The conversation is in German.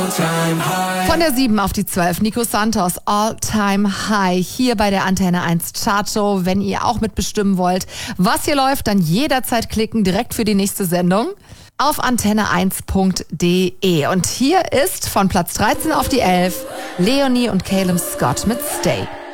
Von der 7 auf die 12, Nico Santos, All Time High, hier bei der Antenne 1 Chartshow. Wenn ihr auch mitbestimmen wollt, was hier läuft, dann jederzeit klicken, direkt für die nächste Sendung auf antenne1.de. Und hier ist von Platz 13 auf die 11 Leonie und Caleb Scott mit Stay.